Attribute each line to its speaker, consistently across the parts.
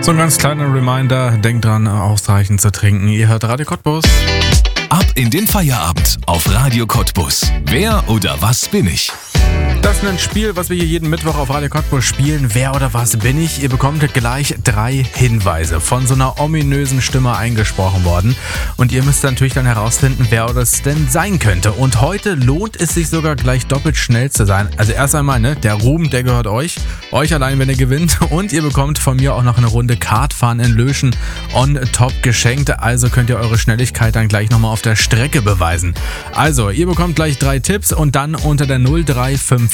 Speaker 1: So ein ganz kleiner Reminder, denkt dran, ausreichend zu trinken. Ihr hört Radio Cottbus.
Speaker 2: Ab in den Feierabend auf Radio Cottbus. Wer oder was bin ich?
Speaker 1: Das ist ein Spiel, was wir hier jeden Mittwoch auf Radio Cottbus spielen. Wer oder was bin ich? Ihr bekommt gleich 3 Hinweise von so einer ominösen Stimme eingesprochen worden. Und ihr müsst natürlich dann herausfinden, wer oder es denn sein könnte. Und heute lohnt es sich sogar gleich doppelt schnell zu sein. Also erst einmal, der Ruhm, der gehört euch. Euch allein, wenn ihr gewinnt. Und ihr bekommt von mir auch noch eine Runde Kartfahren in Löschen on top geschenkt. Also könnt ihr eure Schnelligkeit dann gleich nochmal auf der Strecke beweisen. Also, ihr bekommt gleich 3 Tipps und dann unter der 0355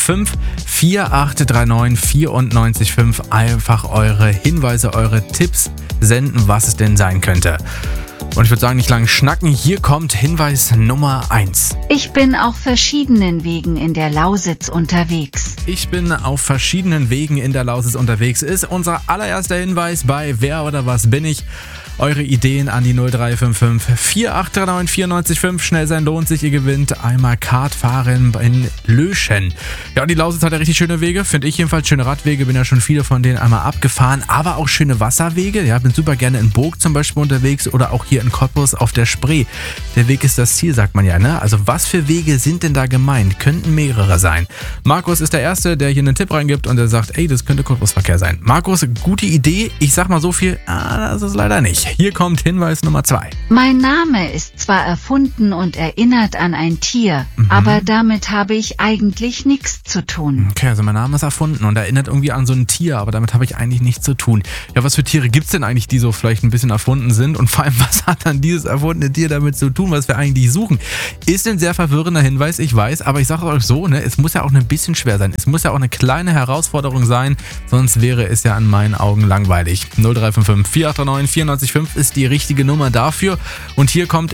Speaker 1: 4839 94,5 einfach eure Hinweise, eure Tipps senden, was es denn sein könnte. Und ich würde sagen, nicht lang schnacken, hier kommt Hinweis Nummer 1.
Speaker 3: Ich bin auf verschiedenen Wegen in der Lausitz unterwegs.
Speaker 1: Ich bin auf verschiedenen Wegen in der Lausitz unterwegs ist unser allererster Hinweis bei Wer oder was bin ich? Eure Ideen an die 0355 4839 94,5. Schnell sein lohnt sich, ihr gewinnt einmal Kartfahren in Löschen. Ja, und die Lausitz hat ja richtig schöne Wege, finde ich jedenfalls. Schöne Radwege, bin ja schon viele von denen einmal abgefahren. Aber auch schöne Wasserwege, ja, bin super gerne in Burg zum Beispiel unterwegs oder auch hier in Cottbus auf der Spree. Der Weg ist das Ziel, sagt man ja, ne? Also was für Wege sind denn da gemeint? Könnten mehrere sein. Markus ist der Erste, der hier einen Tipp reingibt und der sagt, ey, das könnte Cottbusverkehr sein. Markus, gute Idee. Ich sag mal so viel, das ist leider nicht. Hier kommt Hinweis Nummer 2.
Speaker 3: Mein Name ist zwar erfunden und erinnert an ein Tier, aber damit habe ich eigentlich nichts zu tun.
Speaker 1: Okay, also mein Name ist erfunden und erinnert irgendwie an so ein Tier, aber damit habe ich eigentlich nichts zu tun. Ja, was für Tiere gibt's denn eigentlich, die so vielleicht ein bisschen erfunden sind? Und vor allem, was hat dann dieses erfundene Tier damit zu tun, was wir eigentlich suchen? Ist ein sehr verwirrender Hinweis, ich weiß, aber ich sage euch so, es muss ja auch ein bisschen schwer sein. Es muss ja auch eine kleine Herausforderung sein, sonst wäre es ja in meinen Augen langweilig. 0355 4839 94,5 ist die richtige Nummer dafür. Und hier kommt